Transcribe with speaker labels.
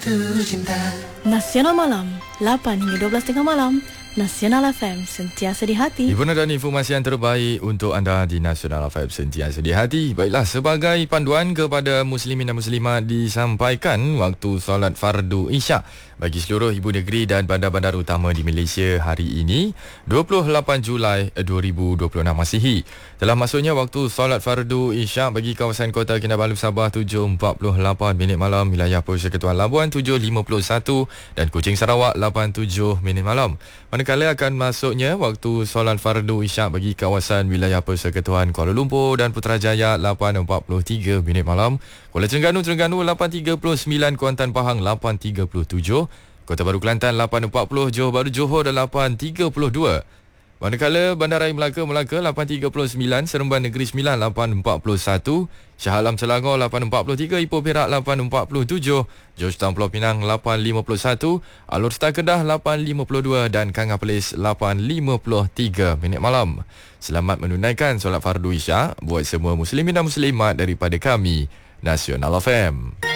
Speaker 1: Nasional Malam 8 hingga 12.30 malam. Nasional FM sentiasa di hati.
Speaker 2: Hiburan dan informasi yang terbaik untuk anda di Nasional FM sentiasa di hati. Baiklah, sebagai panduan kepada muslimin dan muslimat disampaikan waktu solat fardu Isyak bagi seluruh ibu negeri dan bandar-bandar utama di Malaysia hari ini 28 Julai 2026 Masihi. Telah masuknya waktu solat fardu Isyak bagi kawasan Kota Kinabalu Sabah 7.48 minit malam, wilayah Persekutuan Labuan 7.51 dan Kuching Sarawak 8.7 minit malam. Manakala akan masuknya waktu solat fardu Isyak bagi kawasan wilayah Persekutuan Kuala Lumpur dan Putrajaya 8.43 minit malam, Kuala Terengganu 8.39, Kuantan Pahang 8.37, Kota Baru Kelantan 8.40, Johor Bahru Johor 8.32. Manakala Bandaraya Melaka 8.39, Seremban Negeri 8.41, Shah Alam Selangor 8.43, Ipoh Perak 8.47, Georgetown Pulau Pinang 8.51, Alor Star Kedah 8.52 dan Kangah Perlis 8.53 minit malam. Selamat menunaikan solat fardu Isyak buat semua muslimin dan muslimat daripada kami, Nasional FM.